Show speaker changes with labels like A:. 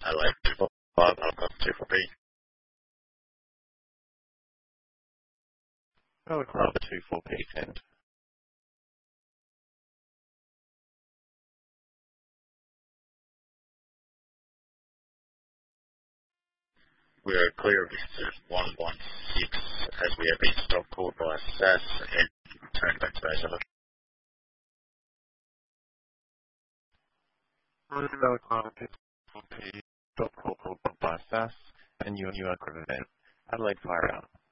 A: Adelaide 245, Alcott 24P.
B: Adelaide Harbour 24P send.
A: We're clear of this 116 as we have been stop called by SAS and returned back to base over.
B: Adelaide Harbour 24P, stop call called by SAS, and you are clear of event. Adelaide fire out.